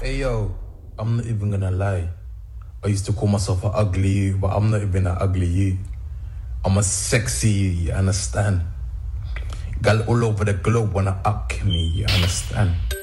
Hey yo, I'm not even gonna lie. I used to call myself an ugly you, but I'm not even an ugly you. I'm a sexy you, you understand? Gal all over the globe wanna up me, you understand?